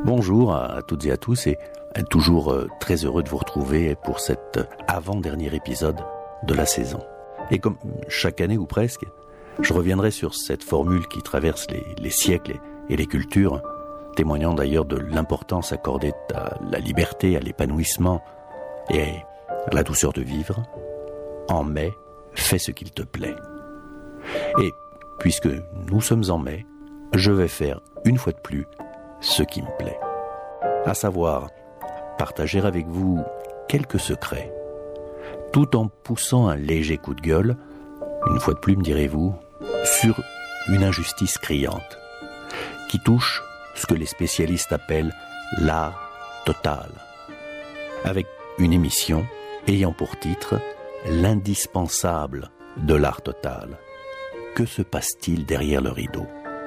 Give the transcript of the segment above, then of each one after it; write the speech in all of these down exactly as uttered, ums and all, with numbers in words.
Bonjour à toutes et à tous et toujours très heureux de vous retrouver pour cet avant-dernier épisode de la saison. Et comme chaque année ou presque, je reviendrai sur cette formule qui traverse les, les siècles et les cultures, témoignant d'ailleurs de l'importance accordée à la liberté, à l'épanouissement et à la douceur de vivre. En mai, fais ce qu'il te plaît. Et puisque nous sommes en mai, je vais faire une fois de plus ce qui me plaît, à savoir partager avec vous quelques secrets, tout en poussant un léger coup de gueule, une fois de plus me direz-vous, sur une injustice criante, qui touche ce que les spécialistes appellent l'art total, avec une émission ayant pour titre l'indispensable de l'art total. Que se passe-t-il derrière le rideau ?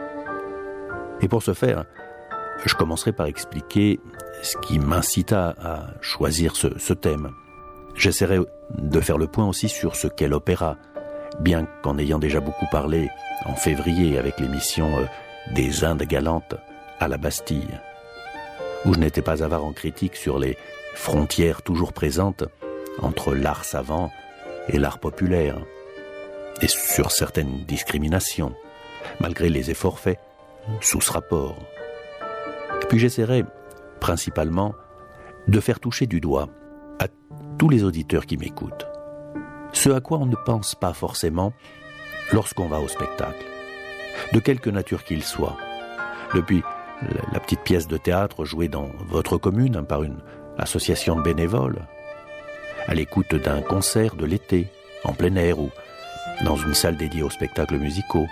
Et pour ce faire, je commencerai par expliquer ce qui m'incita à choisir ce, ce thème. J'essaierai de faire le point aussi sur ce qu'est l'opéra, bien qu'en ayant déjà beaucoup parlé en février avec l'émission des Indes galantes à la Bastille, où je n'étais pas avare en critique sur les frontières toujours présentes entre l'art savant et l'art populaire, et sur certaines discriminations, malgré les efforts faits sous ce rapport. Puis j'essaierai, principalement, de faire toucher du doigt à tous les auditeurs qui m'écoutent ce à quoi on ne pense pas forcément lorsqu'on va au spectacle, de quelque nature qu'il soit. Depuis la petite pièce de théâtre jouée dans votre commune par une association de bénévoles, à l'écoute d'un concert de l'été, en plein air ou dans une salle dédiée aux spectacles musicaux,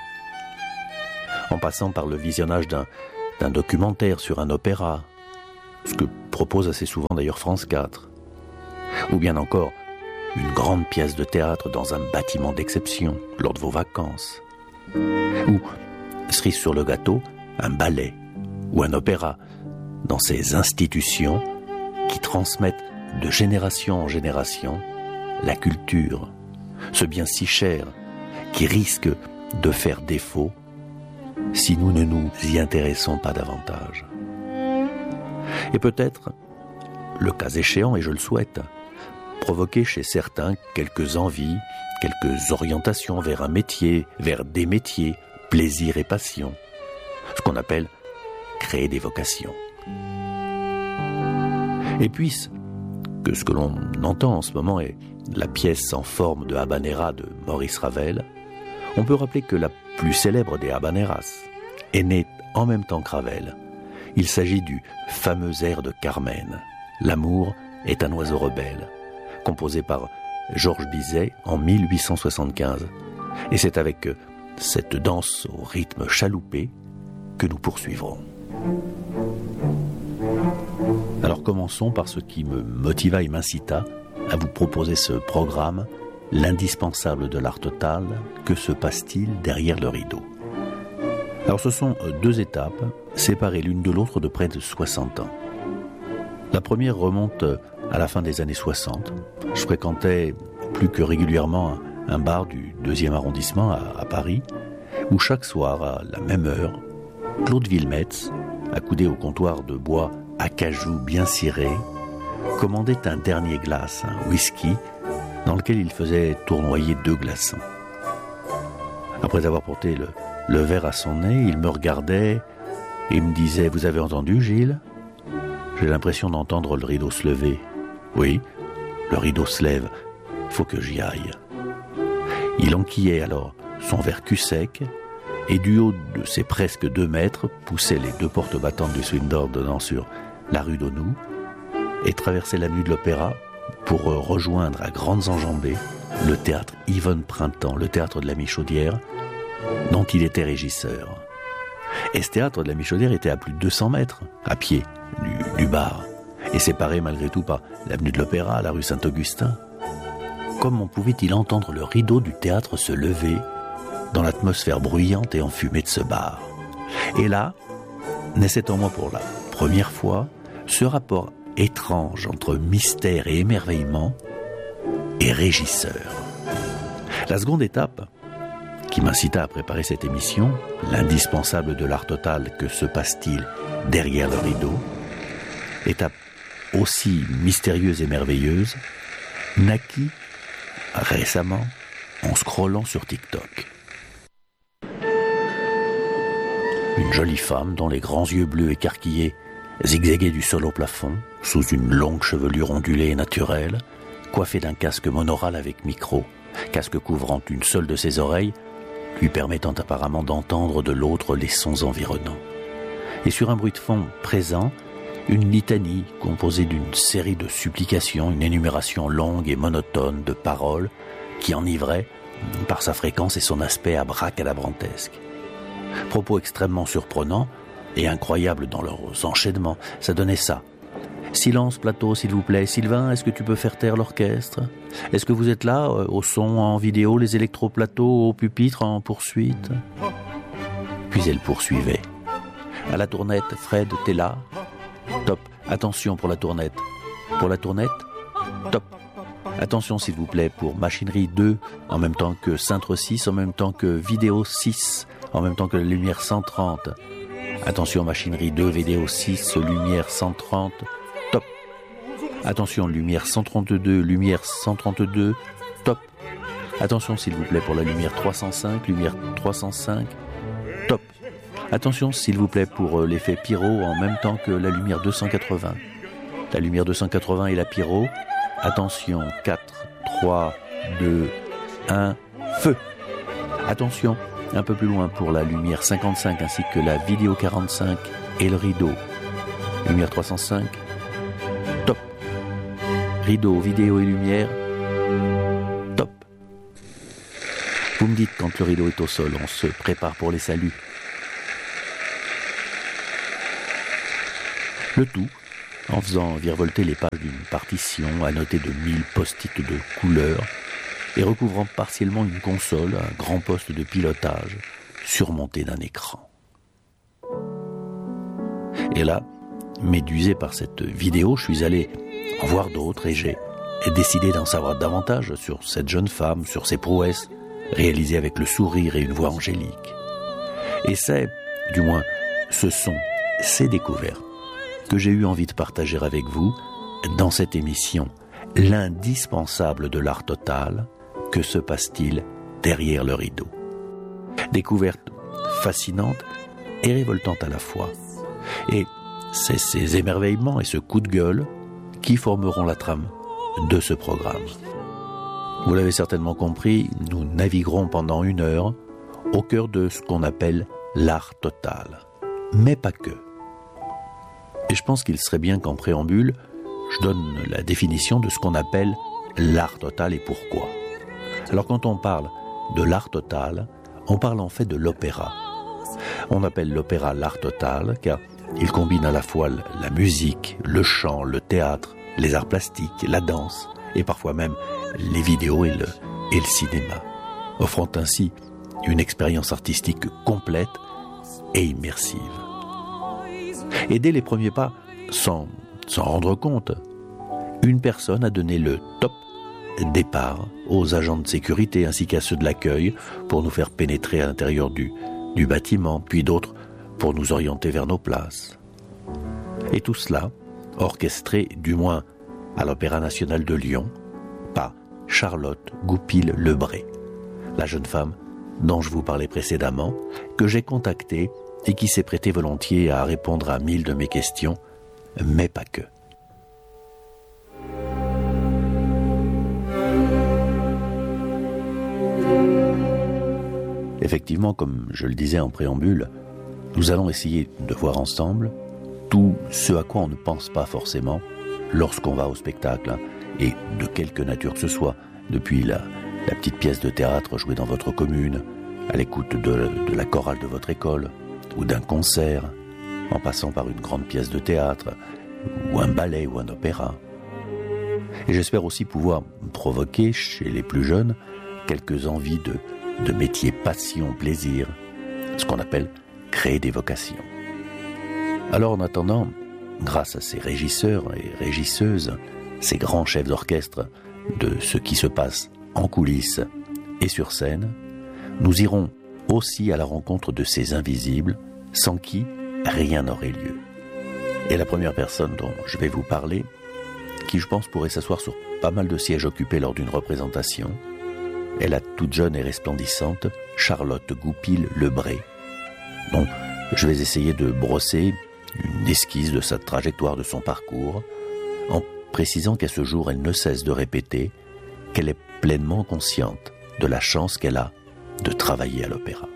en passant par le visionnage d'un d'un documentaire sur un opéra, ce que propose assez souvent d'ailleurs France quatre, ou bien encore une grande pièce de théâtre dans un bâtiment d'exception lors de vos vacances, ou, cerise sur le gâteau, un ballet ou un opéra dans ces institutions qui transmettent de génération en génération la culture, ce bien si cher qui risque de faire défaut si nous ne nous y intéressons pas davantage. Et peut-être, le cas échéant, et je le souhaite, provoquer chez certains quelques envies, quelques orientations vers un métier, vers des métiers, plaisir et passion, ce qu'on appelle créer des vocations. Et puisque ce que l'on entend en ce moment est la pièce en forme de habanera de Maurice Ravel, on peut rappeler que la plus célèbre des habaneras est née en même temps que Ravel. Il s'agit du fameux air de Carmen, L'amour est un oiseau rebelle, composé par Georges Bizet en mille huit cent soixante-quinze. Et c'est avec cette danse au rythme chaloupé que nous poursuivrons. Alors commençons par ce qui me motiva et m'incita à vous proposer ce programme, l'indispensable de l'art total. Que se passe-t-il derrière le rideau ? Alors ce sont deux étapes, séparées l'une de l'autre de près de soixante ans. La première remonte à la fin des années soixante. Je fréquentais plus que régulièrement un bar du deuxième arrondissement à, à Paris, où chaque soir, à la même heure, Claude Wilmetz, accoudé au comptoir de bois acajou bien ciré, commandait un dernier glace, un whisky, dans lequel il faisait tournoyer deux glaçons. Après avoir porté le, le verre à son nez, il me regardait et me disait « Vous avez entendu, Gilles ? J'ai l'impression d'entendre le rideau se lever. » « Oui, le rideau se lève, il faut que j'y aille. » Il enquillait alors son verre cul sec et du haut de ses presque deux mètres poussait les deux portes battantes du swing d'or donnant sur la rue d'Aunoux et traversait l'avenue de l'Opéra pour rejoindre à grandes enjambées le théâtre Yvonne Printemps, le théâtre de la Michaudière, dont il était régisseur. Et ce théâtre de la Michaudière était à plus de deux cents mètres, à pied, du, du bar, et séparé malgré tout par l'avenue de l'Opéra, la rue Saint-Augustin. Comment pouvait-il entendre le rideau du théâtre se lever dans l'atmosphère bruyante et enfumée de ce bar ? Et là, naissait en moi pour la première fois ce rapport étrange entre mystère et émerveillement et régisseur. La seconde étape, qui m'incita à préparer cette émission, l'indispensable de l'art total, que se passe-t-il derrière le rideau, étape aussi mystérieuse et merveilleuse, naquit récemment en scrollant sur TikTok. Une jolie femme dont les grands yeux bleus écarquillés zigzaguaient du sol au plafond, sous une longue chevelure ondulée et naturelle, coiffée d'un casque monoral avec micro, casque couvrant une seule de ses oreilles, lui permettant apparemment d'entendre de l'autre les sons environnants. Et sur un bruit de fond présent, une litanie composée d'une série de supplications, une énumération longue et monotone de paroles qui enivrait par sa fréquence et son aspect abracadabrantesque. Propos extrêmement surprenants et incroyables dans leurs enchaînements, ça donnait ça. Silence plateau, s'il vous plaît. Sylvain, est-ce que tu peux faire taire l'orchestre? Est-ce que vous êtes là, euh, au son, en vidéo, les électroplateaux, au pupitre, en poursuite? Puis elle poursuivait. À la tournette, Fred, t'es là? Top. Attention pour la tournette. Pour la tournette? Top. Attention, s'il vous plaît, pour machinerie deux, en même temps que cintre six, en même temps que vidéo six, en même temps que la lumière cent trente. Attention, machinerie deux, vidéo six, lumière cent trente. Top. Attention, lumière cent trente-deux, lumière cent trente-deux. Top. Attention, s'il vous plaît, pour la lumière trois cent cinq, lumière trois cent cinq. Top. Attention, s'il vous plaît, pour euh, l'effet pyro en même temps que la lumière deux cent quatre-vingts. La lumière deux cent quatre-vingts et la pyro. Attention, quatre, trois, deux, un, feu. Attention, un peu plus loin pour la lumière cinquante-cinq ainsi que la vidéo quarante-cinq et le rideau. Lumière trois cent cinq. Top. Rideau, vidéo et lumière. Top. Vous me dites quand le rideau est au sol, on se prépare pour les saluts. Le tout en faisant virevolter les pages d'une partition annotée de mille post-it de couleurs et recouvrant partiellement une console, un grand poste de pilotage surmonté d'un écran. Et là, médusé par cette vidéo, je suis allé en voir d'autres et j'ai décidé d'en savoir davantage sur cette jeune femme, sur ses prouesses, réalisées avec le sourire et une voix angélique. Et c'est, du moins, ce sont ces découvertes que j'ai eu envie de partager avec vous dans cette émission, l'indispensable de l'art total. Que se passe-t-il derrière le rideau? Découverte fascinante et révoltante à la fois. Et c'est ces émerveillements et ce coup de gueule qui formeront la trame de ce programme. Vous l'avez certainement compris, nous naviguerons pendant une heure au cœur de ce qu'on appelle l'art total. Mais pas que. Et je pense qu'il serait bien qu'en préambule, je donne la définition de ce qu'on appelle l'art total et pourquoi. Alors quand on parle de l'art total, on parle en fait de l'opéra. On appelle l'opéra l'art total car il combine à la fois la musique, le chant, le théâtre, les arts plastiques, la danse et parfois même les vidéos et le, et le cinéma, offrant ainsi une expérience artistique complète et immersive. Et dès les premiers pas, sans s'en rendre compte, une personne a donné le top départ aux agents de sécurité ainsi qu'à ceux de l'accueil pour nous faire pénétrer à l'intérieur du, du bâtiment, puis d'autres pour nous orienter vers nos places. Et tout cela orchestré, du moins à l'Opéra national de Lyon, par Charlotte Goupil-Lebré, la jeune femme dont je vous parlais précédemment, que j'ai contactée et qui s'est prêtée volontiers à répondre à mille de mes questions, mais pas que. Effectivement, comme je le disais en préambule, nous allons essayer de voir ensemble tout ce à quoi on ne pense pas forcément lorsqu'on va au spectacle, hein, et de quelque nature que ce soit, depuis la, la petite pièce de théâtre jouée dans votre commune, à l'écoute de, de la chorale de votre école, ou d'un concert, en passant par une grande pièce de théâtre, ou un ballet ou un opéra. Et j'espère aussi pouvoir provoquer chez les plus jeunes quelques envies de, de métier passion, plaisir, ce qu'on appelle créer des vocations. Alors en attendant, grâce à ces régisseurs et régisseuses, ces grands chefs d'orchestre de ce qui se passe en coulisses et sur scène, nous irons aussi à la rencontre de ces invisibles sans qui rien n'aurait lieu. Et la première personne dont je vais vous parler, qui je pense pourrait s'asseoir sur pas mal de sièges occupés lors d'une représentation, est la toute jeune et resplendissante Charlotte Goupil-Lebré, dont je vais essayer de brosser une esquisse de sa trajectoire, de son parcours, en précisant qu'à ce jour, elle ne cesse de répéter qu'elle est pleinement consciente de la chance qu'elle a de travailler à l'opéra.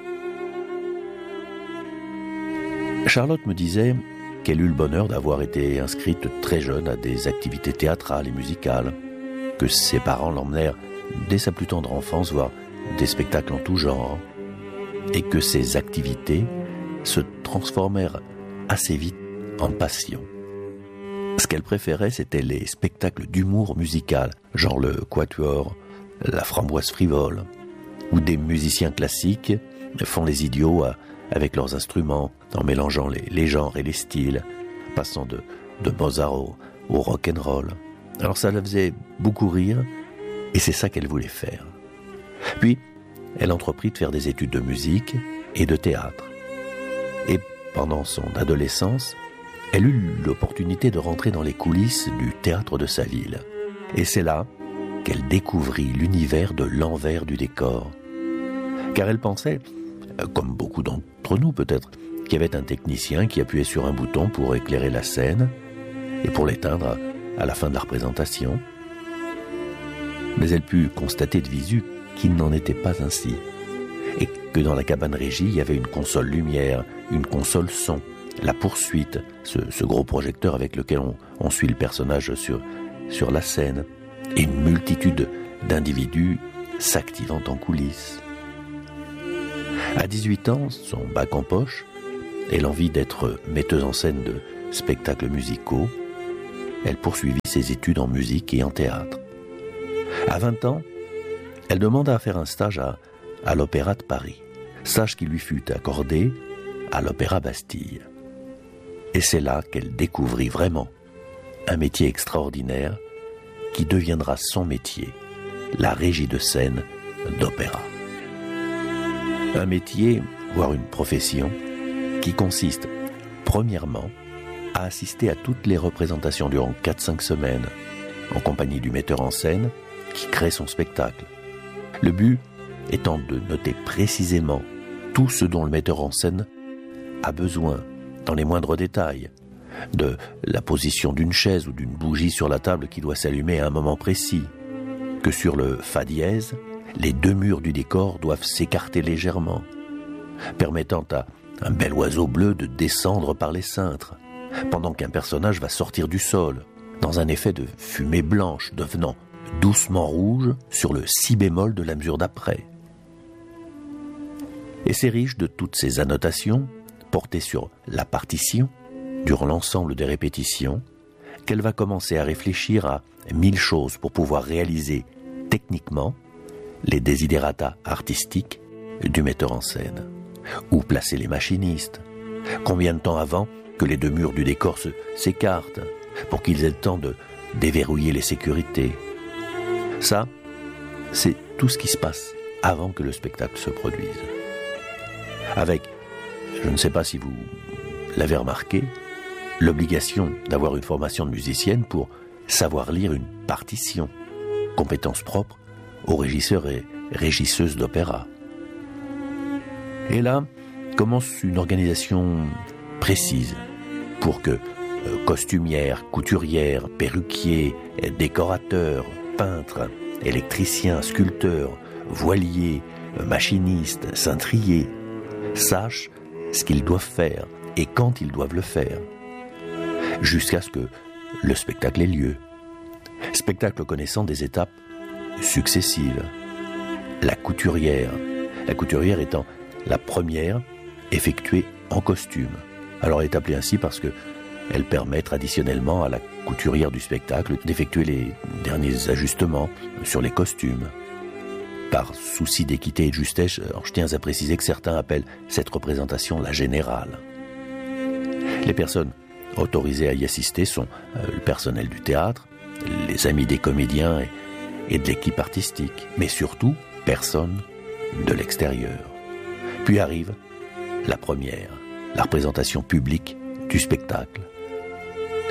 Charlotte me disait qu'elle eut le bonheur d'avoir été inscrite très jeune à des activités théâtrales et musicales, que ses parents l'emmenèrent dès sa plus tendre enfance voir des spectacles en tout genre, et que ces activités se transformèrent assez vite en passion. Ce qu'elle préférait, c'était les spectacles d'humour musical, genre le Quatuor, la Framboise frivole, où des musiciens classiques font les idiots avec leurs instruments, en mélangeant les, les genres et les styles, passant de, de Mozart au, au rock'n'roll. Alors ça la faisait beaucoup rire, et c'est ça qu'elle voulait faire. Puis, elle entreprit de faire des études de musique et de théâtre. Et pendant son adolescence, elle eut l'opportunité de rentrer dans les coulisses du théâtre de sa ville. Et c'est là qu'elle découvrit l'univers de l'envers du décor. Car elle pensait, comme beaucoup d'entre nous peut-être, qu'il y avait un technicien qui appuyait sur un bouton pour éclairer la scène et pour l'éteindre à la fin de la représentation. Mais elle put constater de visu qu'il n'en était pas ainsi, et que dans la cabane régie, il y avait une console lumière, une console son, la poursuite, ce, ce gros projecteur avec lequel on, on suit le personnage sur, sur la scène, et une multitude d'individus s'activant en coulisses. À dix-huit ans, son bac en poche, et l'envie d'être metteuse en scène de spectacles musicaux, elle poursuivit ses études en musique et en théâtre. À vingt ans, elle demanda à faire un stage à, à l'Opéra de Paris, stage qui lui fut accordé à l'Opéra Bastille. Et c'est là qu'elle découvrit vraiment un métier extraordinaire qui deviendra son métier, la régie de scène d'opéra. Un métier, voire une profession, qui consiste, premièrement, à assister à toutes les représentations durant quatre à cinq semaines, en compagnie du metteur en scène qui crée son spectacle. Le but étant de noter précisément tout ce dont le metteur en scène a besoin, dans les moindres détails, de la position d'une chaise ou d'une bougie sur la table qui doit s'allumer à un moment précis, que sur le fa dièse, les deux murs du décor doivent s'écarter légèrement, permettant à un bel oiseau bleu de descendre par les cintres, pendant qu'un personnage va sortir du sol, dans un effet de fumée blanche devenant doucement rouge sur le si bémol de la mesure d'après. Et c'est riche de toutes ces annotations, portées sur la partition, durant l'ensemble des répétitions, qu'elle va commencer à réfléchir à mille choses pour pouvoir réaliser techniquement les desiderata artistiques du metteur en scène. Où placer les machinistes? Combien de temps avant que les deux murs du décor se, s'écartent pour qu'ils aient le temps de déverrouiller les sécurités? Ça, c'est tout ce qui se passe avant que le spectacle se produise. Avec, je ne sais pas si vous l'avez remarqué, l'obligation d'avoir une formation de musicienne pour savoir lire une partition, compétence propre aux régisseurs et régisseuses d'opéra. Et là, commence une organisation précise pour que euh, costumières, couturières, perruquiers, décorateurs, peintres, électriciens, sculpteurs, voiliers, machinistes, cintriers sachent ce qu'ils doivent faire et quand ils doivent le faire, jusqu'à ce que le spectacle ait lieu. Spectacle connaissant des étapes successives. La couturière, la couturière étant la première effectuée en costume. Alors elle est appelée ainsi parce que elle permet traditionnellement à la couturière du spectacle d'effectuer les derniers ajustements sur les costumes. Par souci d'équité et de justesse, je tiens à préciser que certains appellent cette représentation la générale. Les personnes autorisées à y assister sont le personnel du théâtre, les amis des comédiens et, et de l'équipe artistique, mais surtout personne de l'extérieur. Puis arrive la première, la représentation publique du spectacle,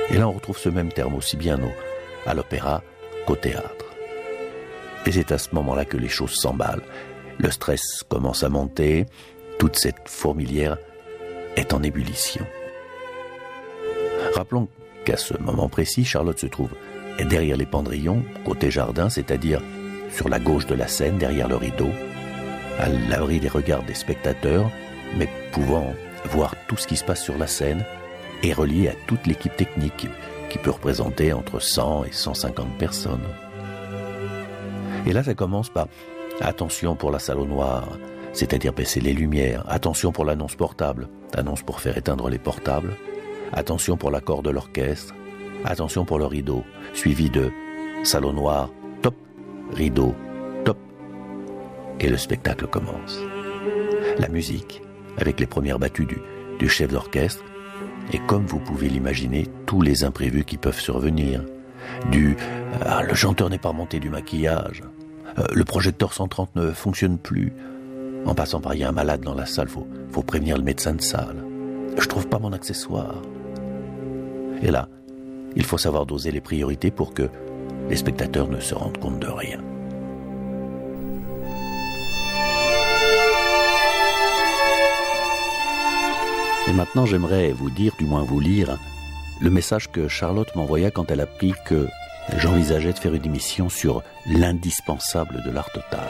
Et là, on retrouve ce même terme aussi bien au, à l'opéra qu'au théâtre. Et c'est à ce moment-là que les choses s'emballent. Le stress commence à monter, toute cette fourmilière est en ébullition. Rappelons qu'à ce moment précis, Charlotte se trouve derrière les pendrillons, côté jardin, c'est-à-dire sur la gauche de la scène, derrière le rideau, à l'abri des regards des spectateurs, mais pouvant voir tout ce qui se passe sur la scène et relié à toute l'équipe technique qui, qui peut représenter entre cent et cent cinquante personnes. Et là, ça commence par attention pour la salle au noir, c'est-à-dire baisser les lumières, attention pour l'annonce portable, annonce pour faire éteindre les portables, attention pour l'accord de l'orchestre, attention pour le rideau, suivi de salle au noir, top, rideau, top, et le spectacle commence. La musique, avec les premières battues du, du chef d'orchestre, et comme vous pouvez l'imaginer, tous les imprévus qui peuvent survenir, du ah, le chanteur n'est pas remonté du maquillage, euh, le projecteur cent trente ne fonctionne plus, en passant par il y a un malade dans la salle, faut, faut prévenir le médecin de salle, je trouve pas mon accessoire. Et là, il faut savoir doser les priorités pour que les spectateurs ne se rendent compte de rien. Et maintenant, j'aimerais vous dire, du moins vous lire, le message que Charlotte m'envoya quand elle a appris que j'envisageais de faire une émission sur l'indispensable de l'art total.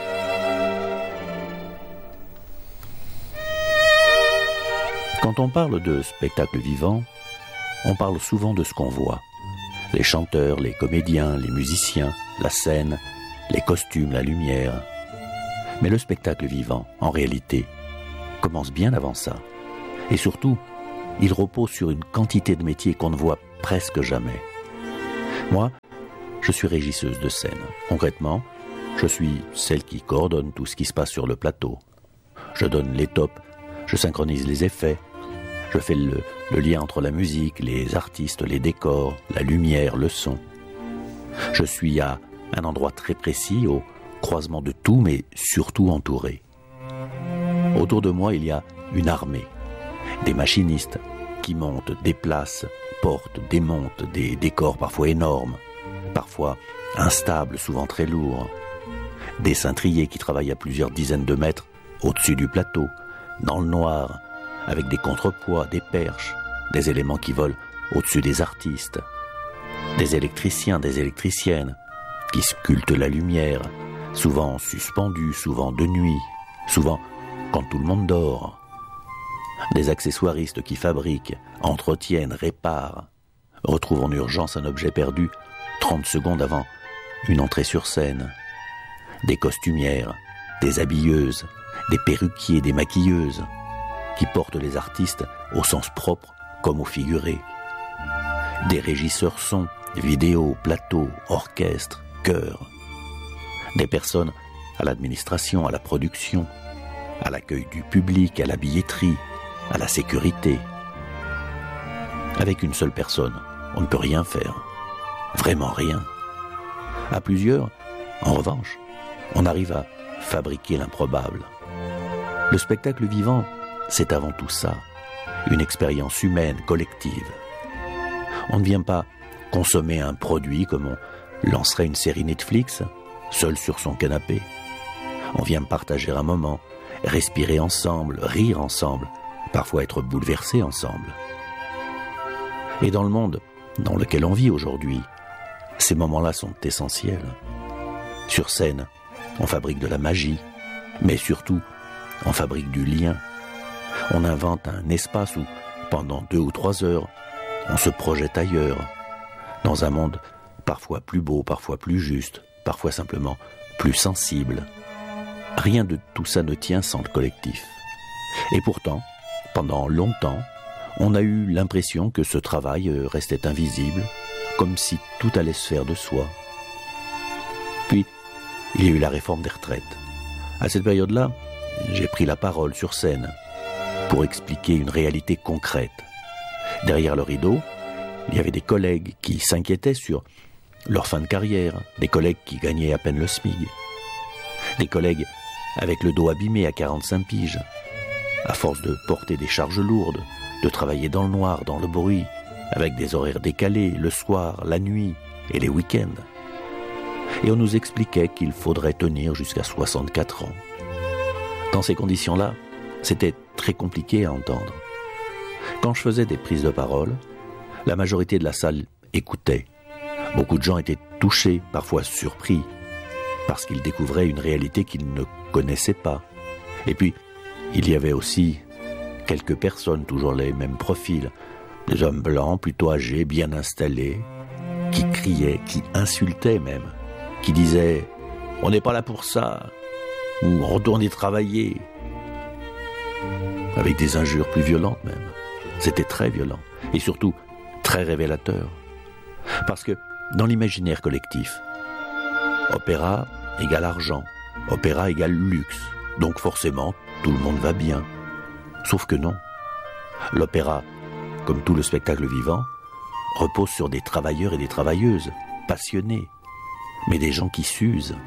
Quand on parle de spectacle vivant, on parle souvent de ce qu'on voit. Les chanteurs, les comédiens, les musiciens, la scène, les costumes, la lumière. Mais le spectacle vivant, en réalité, commence bien avant ça. Et surtout, il repose sur une quantité de métiers qu'on ne voit presque jamais. Moi, je suis régisseuse de scène. Concrètement, je suis celle qui coordonne tout ce qui se passe sur le plateau. Je donne les tops, je synchronise les effets, je fais le, le lien entre la musique, les artistes, les décors, la lumière, le son. Je suis à un endroit très précis, au croisement de tout, mais surtout entouré. Autour de moi, il y a une armée. Des machinistes qui montent, déplacent, portent, démontent des décors parfois énormes, parfois instables, souvent très lourds. Des cintriers qui travaillent à plusieurs dizaines de mètres au-dessus du plateau, dans le noir, avec des contrepoids, des perches, des éléments qui volent au-dessus des artistes. Des électriciens, des électriciennes qui sculptent la lumière, souvent suspendus, souvent de nuit, souvent quand tout le monde dort. Des accessoiristes qui fabriquent, entretiennent, réparent, retrouvent en urgence un objet perdu trente secondes avant une entrée sur scène. Des costumières, des habilleuses, des perruquiers, des maquilleuses, qui portent les artistes au sens propre comme au figuré. Des régisseurs son, vidéo, plateau, orchestre, chœur. Des personnes à l'administration, à la production, à l'accueil du public, à la billetterie, à la sécurité. Avec une seule personne, on ne peut rien faire. Vraiment rien. À plusieurs, en revanche, on arrive à fabriquer l'improbable. Le spectacle vivant, c'est avant tout ça, une expérience humaine, collective. On ne vient pas consommer un produit comme on lancerait une série Netflix, seul sur son canapé. On vient partager un moment, respirer ensemble, rire ensemble, parfois être bouleversés ensemble. Et dans le monde dans lequel on vit aujourd'hui, ces moments-là sont essentiels. Sur scène, on fabrique de la magie, mais surtout, on fabrique du lien. On invente un espace où, pendant deux ou trois heures, on se projette ailleurs, dans un monde parfois plus beau, parfois plus juste, parfois simplement plus sensible. Rien de tout ça ne tient sans le collectif. Et pourtant, pendant longtemps, on a eu l'impression que ce travail restait invisible, comme si tout allait se faire de soi. Puis, il y a eu la réforme des retraites. À cette période-là, j'ai pris la parole sur scène pour expliquer une réalité concrète. Derrière le rideau, il y avait des collègues qui s'inquiétaient sur leur fin de carrière, des collègues qui gagnaient à peine le SMIC, des collègues avec le dos abîmé à quarante-cinq piges, à force de porter des charges lourdes, de travailler dans le noir, dans le bruit, avec des horaires décalés, le soir, la nuit et les week-ends. Et on nous expliquait qu'il faudrait tenir jusqu'à soixante-quatre ans. Dans ces conditions-là, c'était très compliqué à entendre. Quand je faisais des prises de parole, la majorité de la salle écoutait. Beaucoup de gens étaient touchés, parfois surpris, parce qu'ils découvraient une réalité qu'ils ne connaissaient pas. Et puis, il y avait aussi quelques personnes, toujours les mêmes profils, des hommes blancs, plutôt âgés, bien installés, qui criaient, qui insultaient même, qui disaient « on n'est pas là pour ça » ou « retournez travailler » avec des injures plus violentes même. C'était très violent et surtout très révélateur. Parce que dans l'imaginaire collectif, opéra égale argent, opéra égale luxe, donc forcément tout le monde va bien. Sauf que non. L'opéra, comme tout le spectacle vivant, repose sur des travailleurs et des travailleuses, passionnés, mais des gens qui s'usent.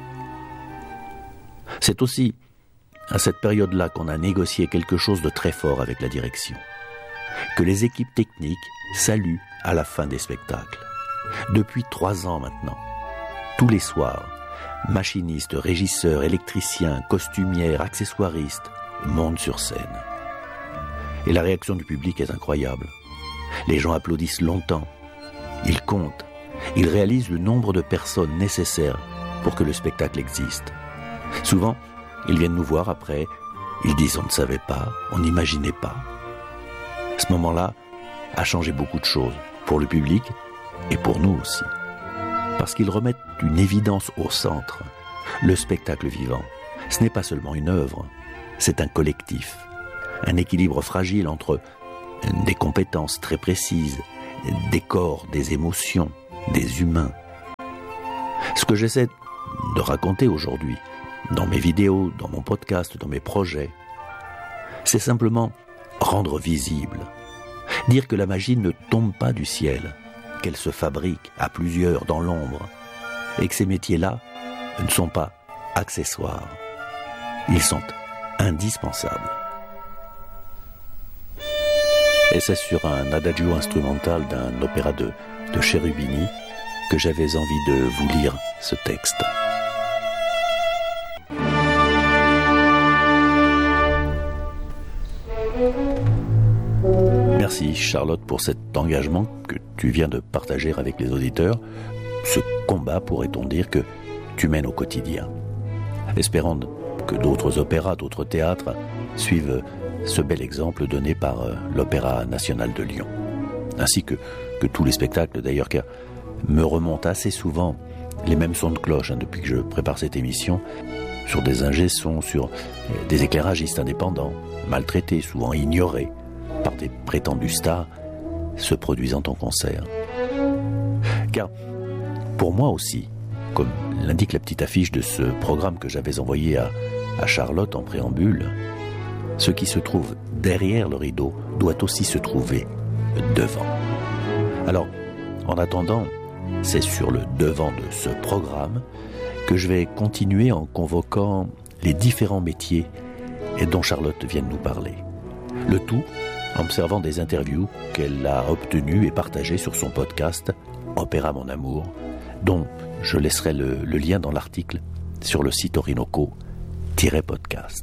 C'est aussi à cette période-là qu'on a négocié quelque chose de très fort avec la direction, que les équipes techniques saluent à la fin des spectacles. Depuis trois ans maintenant, tous les soirs, machinistes, régisseurs, électriciens, costumières, accessoiristes montent sur scène. Et la réaction du public est incroyable. Les gens applaudissent longtemps. Ils comptent. Ils réalisent le nombre de personnes nécessaires pour que le spectacle existe. Souvent, ils viennent nous voir après. Ils disent on ne savait pas, on n'imaginait pas. Ce moment-là a changé beaucoup de choses pour le public et pour nous aussi. Parce qu'ils remettent une évidence au centre. Le spectacle vivant, ce n'est pas seulement une œuvre, c'est un collectif. Un équilibre fragile entre des compétences très précises, des corps, des émotions, des humains. Ce que j'essaie de raconter aujourd'hui, dans mes vidéos, dans mon podcast, dans mes projets, c'est simplement rendre visible, dire que la magie ne tombe pas du ciel, qu'elle se fabrique à plusieurs dans l'ombre, et que ces métiers-là ne sont pas accessoires, ils sont indispensables. Et c'est sur un adagio instrumental d'un opéra de, de Cherubini que j'avais envie de vous lire ce texte. Merci Charlotte pour cet engagement que tu viens de partager avec les auditeurs, ce combat, pourrait-on dire, que tu mènes au quotidien. Espérons que d'autres opéras, d'autres théâtres suivent ce bel exemple donné par euh, l'Opéra National de Lyon, ainsi que, que tous les spectacles d'ailleurs, car me remontent assez souvent les mêmes sons de cloche hein, depuis que je prépare cette émission, sur des ingé-sons, sur euh, des éclairagistes indépendants, maltraités, souvent ignorés par des prétendus stars, se produisant en concert. Car pour moi aussi, comme l'indique la petite affiche de ce programme que j'avais envoyé à, à Charlotte en préambule, ce qui se trouve derrière le rideau doit aussi se trouver devant. Alors, en attendant, c'est sur le devant de ce programme que je vais continuer en convoquant les différents métiers dont Charlotte vient de nous parler. Le tout en observant des interviews qu'elle a obtenues et partagées sur son podcast Opéra Mon Amour, dont je laisserai le, le lien dans l'article sur le site orinoco-podcast.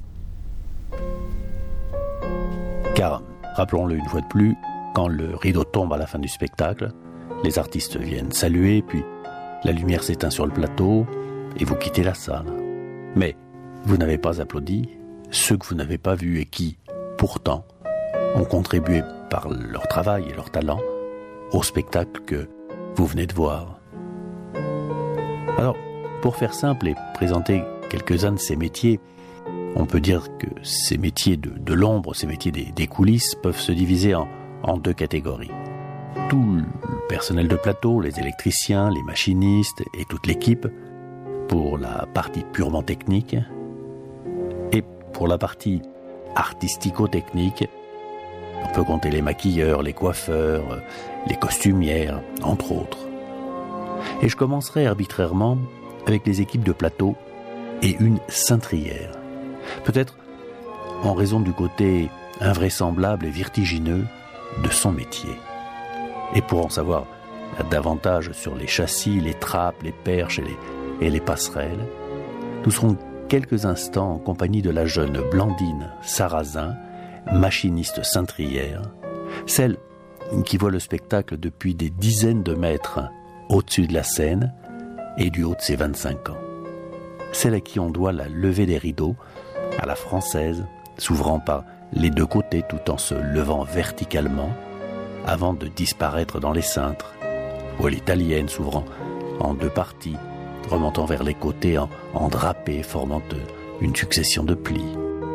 Car, rappelons-le une fois de plus, quand le rideau tombe à la fin du spectacle, les artistes viennent saluer, puis la lumière s'éteint sur le plateau et vous quittez la salle. Mais vous n'avez pas applaudi ceux que vous n'avez pas vus et qui, pourtant, ont contribué par leur travail et leur talent au spectacle que vous venez de voir. Alors, pour faire simple et présenter quelques-uns de ces métiers, on peut dire que ces métiers de, de l'ombre, ces métiers des, des coulisses peuvent se diviser en, en deux catégories. Tout le personnel de plateau, les électriciens, les machinistes et toute l'équipe, pour la partie purement technique, et pour la partie artistico-technique, on peut compter les maquilleurs, les coiffeurs, les costumières, entre autres. Et je commencerai arbitrairement avec les équipes de plateau et une cintrière. Peut-être en raison du côté invraisemblable et vertigineux de son métier. Et pour en savoir davantage sur les châssis, les trappes, les perches et les, et les passerelles, nous serons quelques instants en compagnie de la jeune Blandine Sarrazin, machiniste cintrière, celle qui voit le spectacle depuis des dizaines de mètres au-dessus de la scène et du haut de ses vingt-cinq ans. Celle à qui on doit la levée des rideaux, à la française, s'ouvrant par les deux côtés tout en se levant verticalement, avant de disparaître dans les cintres, ou à l'italienne s'ouvrant en deux parties, remontant vers les côtés en, en drapé, formant une succession de plis.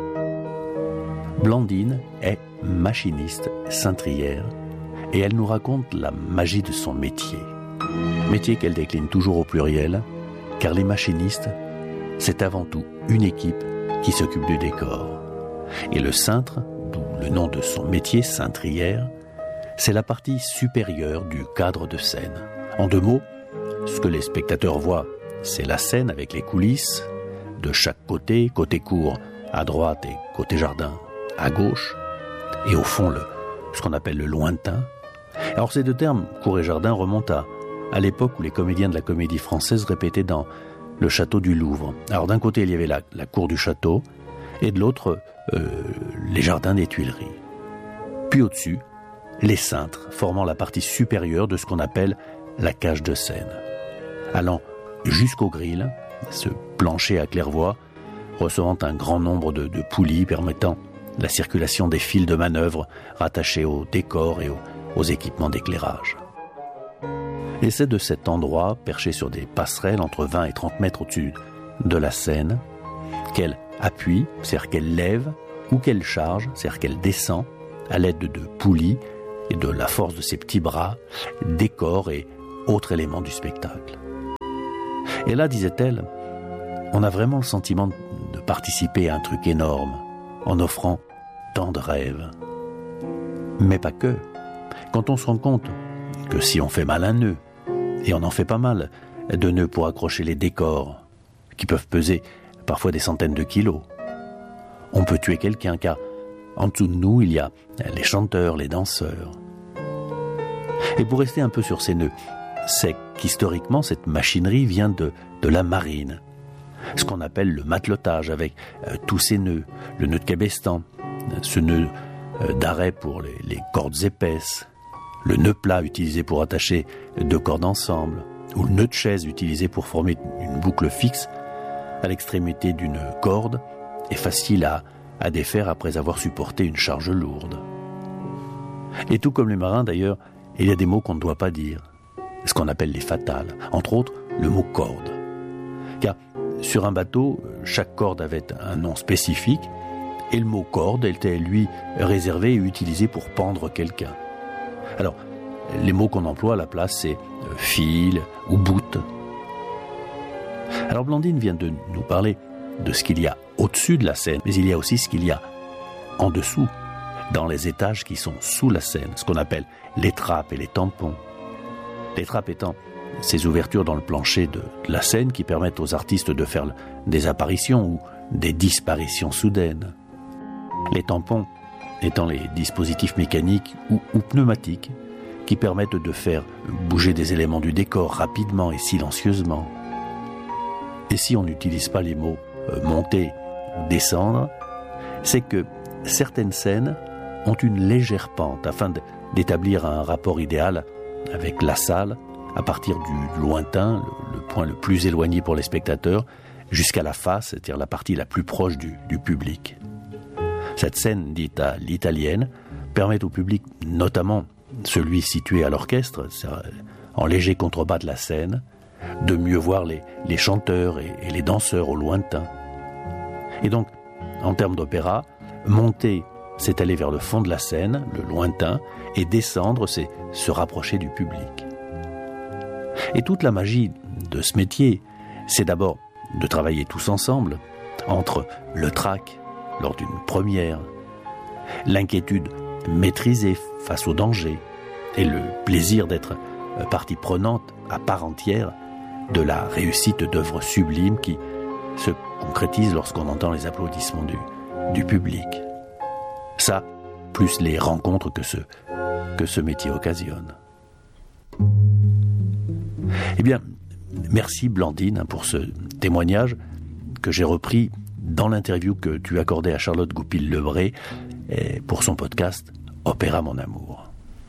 Blandine est machiniste cintrière et elle nous raconte la magie de son métier. Métier qu'elle décline toujours au pluriel, car les machinistes, c'est avant tout une équipe qui s'occupe du décor. Et le cintre, d'où le nom de son métier, cintrière, c'est la partie supérieure du cadre de scène. En deux mots, ce que les spectateurs voient, c'est la scène avec les coulisses, de chaque côté, côté cour à droite et côté jardin à gauche, et au fond, le, ce qu'on appelle le lointain. Alors ces deux termes, cour et jardin, remontent à, à l'époque où les comédiens de la Comédie Française répétaient dans le château du Louvre. Alors d'un côté, il y avait la, la cour du château, et de l'autre, euh, les jardins des Tuileries. Puis au-dessus, les cintres, formant la partie supérieure de ce qu'on appelle la cage de scène. Allant jusqu'au grill, ce plancher à claire-voie, recevant un grand nombre de, de poulies permettant la circulation des fils de manœuvre rattachés au décor et aux, aux équipements d'éclairage. Et c'est de cet endroit, perché sur des passerelles entre vingt et trente mètres au-dessus de la scène, qu'elle appuie, c'est-à-dire qu'elle lève, ou qu'elle charge, c'est-à-dire qu'elle descend, à l'aide de poulies et de la force de ses petits bras, décors et autres éléments du spectacle. Et là, disait-elle, on a vraiment le sentiment de participer à un truc énorme, en offrant tant de rêves. Mais pas que. Quand on se rend compte que si on fait mal un nœud, et on en fait pas mal de nœuds pour accrocher les décors, qui peuvent peser parfois des centaines de kilos, on peut tuer quelqu'un, car en dessous de nous, il y a les chanteurs, les danseurs. Et pour rester un peu sur ces nœuds, c'est qu'historiquement, cette machinerie vient de, de la marine. Ce qu'on appelle le matelotage, avec euh, tous ces nœuds, le nœud de cabestan, ce nœud euh, d'arrêt pour les, les cordes épaisses, le nœud plat utilisé pour attacher deux cordes ensemble, ou le nœud de chaise utilisé pour former une boucle fixe à l'extrémité d'une corde et facile à, à défaire après avoir supporté une charge lourde. Et tout comme les marins d'ailleurs, il y a des mots qu'on ne doit pas dire, ce qu'on appelle les fatales, entre autres le mot corde. Car sur un bateau, chaque corde avait un nom spécifique, et le mot corde était, lui, réservé et utilisé pour pendre quelqu'un. Alors, les mots qu'on emploie à la place, c'est fil ou bout. Alors Blandine vient de nous parler de ce qu'il y a au-dessus de la scène, mais il y a aussi ce qu'il y a en dessous, dans les étages qui sont sous la scène, ce qu'on appelle les trappes et les tampons. Les trappes étant ces ouvertures dans le plancher de, de la scène qui permettent aux artistes de faire des apparitions ou des disparitions soudaines. Les tampons étant les dispositifs mécaniques ou, ou pneumatiques qui permettent de faire bouger des éléments du décor rapidement et silencieusement. Et si on n'utilise pas les mots euh, monter ou descendre, c'est que certaines scènes ont une légère pente afin de, d'établir un rapport idéal avec la salle à partir du lointain, le, le point le plus éloigné pour les spectateurs, jusqu'à la face, c'est-à-dire la partie la plus proche du, du public. Cette scène dite à l'italienne permet au public, notamment celui situé à l'orchestre, en léger contrebas de la scène, de mieux voir les, les chanteurs et, et les danseurs au lointain. Et donc, en termes d'opéra, monter, c'est aller vers le fond de la scène, le lointain, et descendre, c'est se rapprocher du public. Et toute la magie de ce métier, c'est d'abord de travailler tous ensemble, entre le trac lors d'une première, l'inquiétude maîtrisée face au danger, et le plaisir d'être partie prenante à part entière de la réussite d'œuvres sublimes qui se concrétisent lorsqu'on entend les applaudissements du, du public. Ça, plus les rencontres que ce, que ce métier occasionne. Eh bien, merci Blandine pour ce témoignage que j'ai repris dans l'interview que tu accordais à Charlotte Goupil-Lebré pour son podcast Opéra Mon Amour.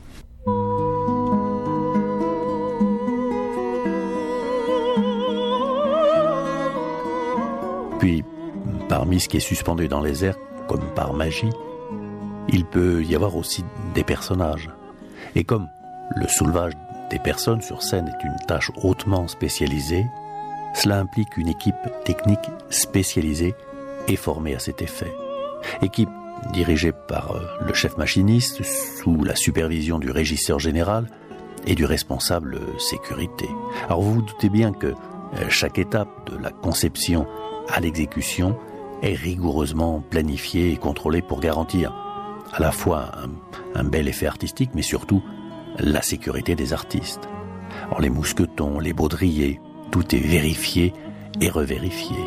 Puis, parmi ce qui est suspendu dans les airs, comme par magie, il peut y avoir aussi des personnages. Et comme le soulevage des personnes sur scène est une tâche hautement spécialisée, cela implique une équipe technique spécialisée et formée à cet effet. Équipe dirigée par le chef machiniste, sous la supervision du régisseur général et du responsable sécurité. Alors vous vous doutez bien que chaque étape de la conception à l'exécution est rigoureusement planifiée et contrôlée pour garantir à la fois un, un bel effet artistique, mais surtout la sécurité des artistes. Alors les mousquetons, les baudriers, tout est vérifié et revérifié.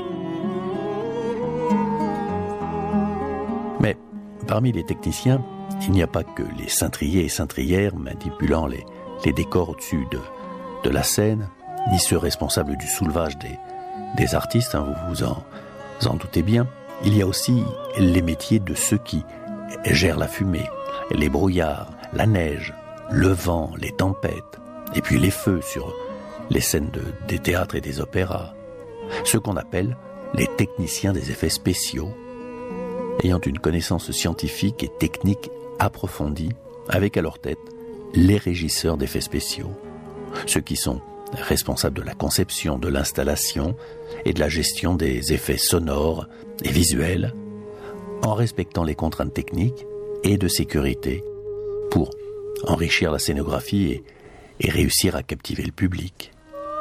Mais parmi les techniciens, il n'y a pas que les cintriers et cintrières manipulant les, les décors au-dessus de, de la scène, ni ceux responsables du soulevage des, des artistes, hein, vous vous en, vous en doutez bien. Il y a aussi les métiers de ceux qui gèrent la fumée, les brouillards, la neige, le vent, les tempêtes, et puis les feux sur les scènes de, des théâtres et des opéras. Ceux qu'on appelle les techniciens des effets spéciaux, ayant une connaissance scientifique et technique approfondie, avec à leur tête les régisseurs d'effets spéciaux, ceux qui sont responsables de la conception, de l'installation et de la gestion des effets sonores et visuels, en respectant les contraintes techniques et de sécurité pour enrichir la scénographie et, et réussir à captiver le public.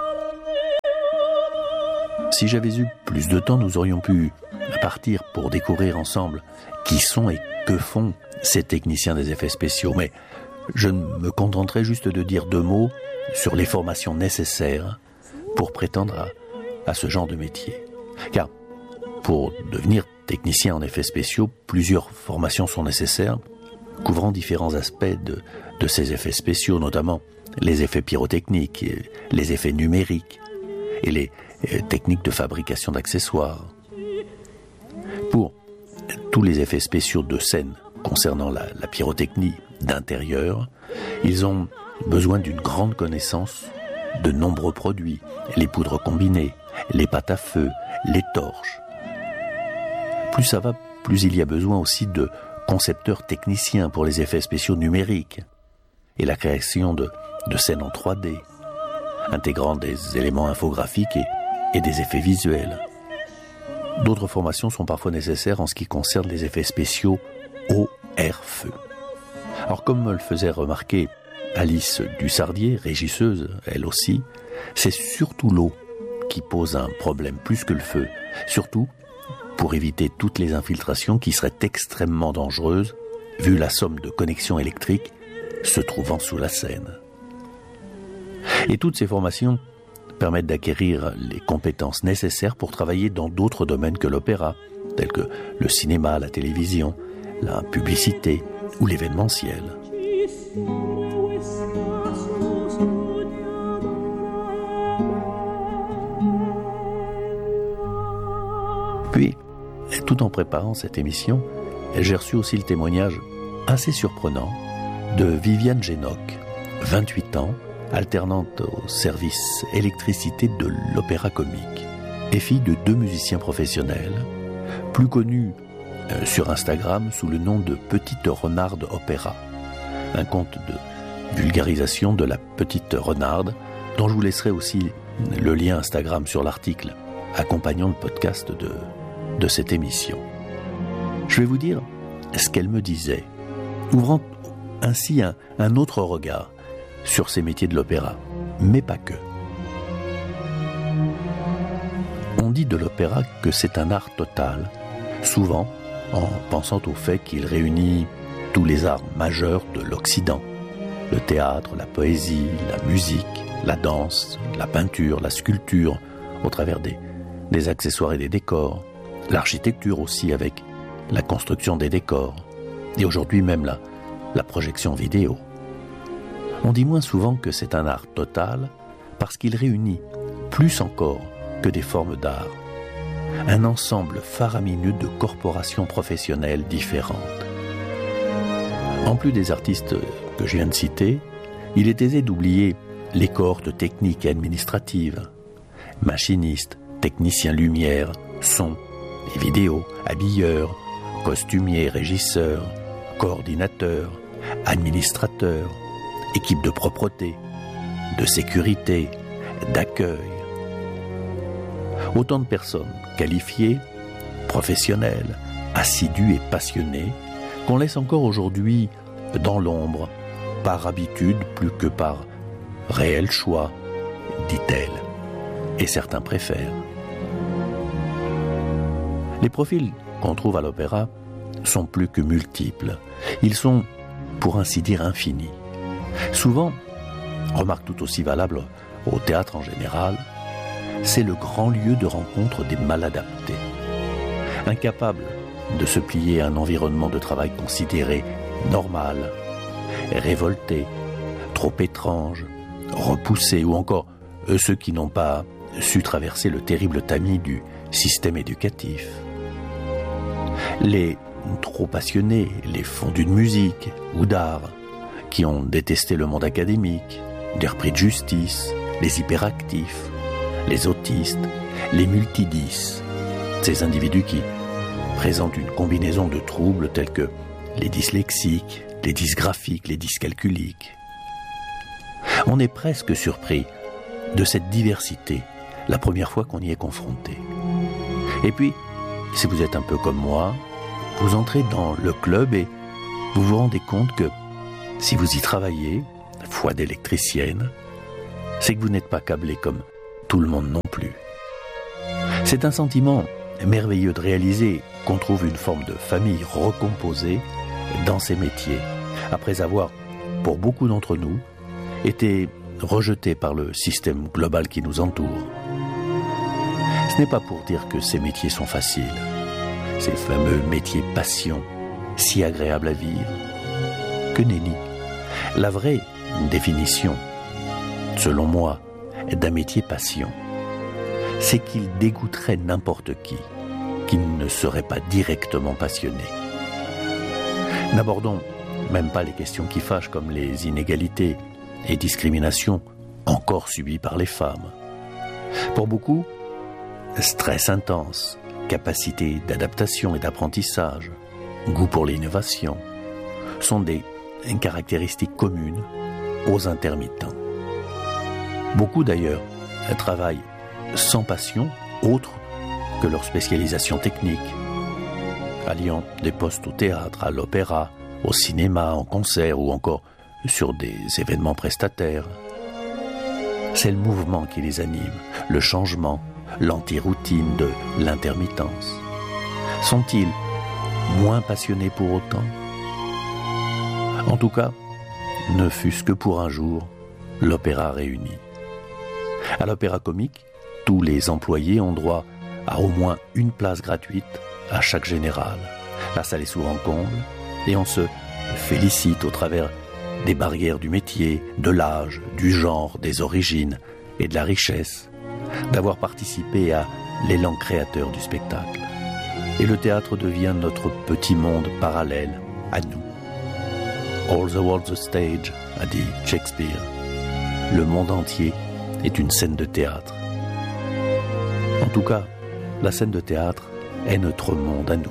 Si j'avais eu plus de temps, nous aurions pu partir pour découvrir ensemble qui sont et que font ces techniciens des effets spéciaux. Mais je me contenterai juste de dire deux mots sur les formations nécessaires pour prétendre à, à ce genre de métier. Car pour devenir technicien en effets spéciaux, plusieurs formations sont nécessaires, couvrant différents aspects de, de ces effets spéciaux, notamment les effets pyrotechniques, les effets numériques et les techniques de fabrication d'accessoires. Pour tous les effets spéciaux de scène concernant la, la pyrotechnie d'intérieur, ils ont besoin d'une grande connaissance de nombreux produits, les poudres combinées, les pâtes à feu, les torches. Plus ça va, plus il y a besoin aussi de concepteurs techniciens pour les effets spéciaux numériques et la création de, de scènes en trois D, intégrant des éléments infographiques et, et des effets visuels. D'autres formations sont parfois nécessaires en ce qui concerne les effets spéciaux eau, air, feu. Alors comme me le faisait remarquer Alice Dussardier, régisseuse, elle aussi, c'est surtout l'eau qui pose un problème plus que le feu, surtout pour éviter toutes les infiltrations qui seraient extrêmement dangereuses vu la somme de connexions électriques se trouvant sous la scène. Et toutes ces formations permettent d'acquérir les compétences nécessaires pour travailler dans d'autres domaines que l'opéra, tels que le cinéma, la télévision, la publicité ou l'événementiel. Puis, tout en préparant cette émission, j'ai reçu aussi le témoignage assez surprenant de Viviane Génoc, vingt-huit ans, alternante au service électricité de l'Opéra Comique, et fille de deux musiciens professionnels, plus connus euh, sur Instagram sous le nom de Petite Renarde Opéra, un compte de vulgarisation de la Petite Renarde, dont je vous laisserai aussi le lien Instagram sur l'article accompagnant le podcast de, de cette émission. Je vais vous dire ce qu'elle me disait, ouvrant ainsi un, un autre regard sur ces métiers de l'opéra, mais pas que. On dit de l'opéra que c'est un art total, souvent en pensant au fait qu'il réunit tous les arts majeurs de l'Occident, le théâtre, la poésie, la musique, la danse, la peinture, la sculpture, au travers des, des accessoires et des décors, l'architecture aussi avec la construction des décors, et aujourd'hui même la, la projection vidéo. On dit moins souvent que c'est un art total parce qu'il réunit, plus encore que des formes d'art, un ensemble faramineux de corporations professionnelles différentes. En plus des artistes que je viens de citer, il est aisé d'oublier les cohortes techniques et administratives, machinistes, techniciens lumière, son et vidéo, habilleurs, costumiers, régisseurs, coordinateurs, administrateurs, équipes de propreté, de sécurité, d'accueil. Autant de personnes qualifiées, professionnelles, assidues et passionnées qu'on laisse encore aujourd'hui dans l'ombre, par habitude plus que par réel choix, dit-elle, et certains préfèrent. Les profils qu'on trouve à l'opéra sont plus que multiples. Ils sont, pour ainsi dire, infinis. Souvent, remarque tout aussi valable au théâtre en général, c'est le grand lieu de rencontre des mal adaptés. Incapables de se plier à un environnement de travail considéré normal, révoltés, trop étranges, repoussés, ou encore ceux qui n'ont pas su traverser le terrible tamis du système éducatif. Les trop passionnés, les fondus de musique ou d'art, qui ont détesté le monde académique, les repris de justice, les hyperactifs, les autistes, les multidys, ces individus qui présentent une combinaison de troubles tels que les dyslexiques, les dysgraphiques, les dyscalculiques. On est presque surpris de cette diversité la première fois qu'on y est confronté. Et puis, si vous êtes un peu comme moi, vous entrez dans le club et vous vous rendez compte que si vous y travaillez, foi d'électricienne, c'est que vous n'êtes pas câblé comme tout le monde non plus. C'est un sentiment merveilleux de réaliser qu'on trouve une forme de famille recomposée dans ces métiers, après avoir, pour beaucoup d'entre nous, été rejetés par le système global qui nous entoure. Ce n'est pas pour dire que ces métiers sont faciles, ces fameux métiers passion, si agréables à vivre, que nenni. La vraie définition, selon moi, d'un métier passion, c'est qu'il dégoûterait n'importe qui, qui ne serait pas directement passionné. N'abordons même pas les questions qui fâchent comme les inégalités et discriminations encore subies par les femmes. Pour beaucoup, stress intense, capacité d'adaptation et d'apprentissage, goût pour l'innovation, sont des caractéristiques communes aux intermittents. Beaucoup d'ailleurs travaillent sans passion autre que leur spécialisation technique, alliant des postes au théâtre, à l'opéra, au cinéma, en concert ou encore sur des événements prestataires. C'est le mouvement qui les anime, le changement, l'anti-routine de l'intermittence. Sont-ils moins passionnés pour autant ? En tout cas, ne fût-ce que pour un jour, l'opéra réuni. À l'opéra comique, tous les employés ont droit à au moins une place gratuite à chaque général. La salle est souvent comble et on se félicite au travers des barrières du métier, de l'âge, du genre, des origines et de la richesse d'avoir participé à l'élan créateur du spectacle. Et le théâtre devient notre petit monde parallèle à nous. All the world's a stage, a dit Shakespeare. Le monde entier est une scène de théâtre. En tout cas, la scène de théâtre est notre monde à nous.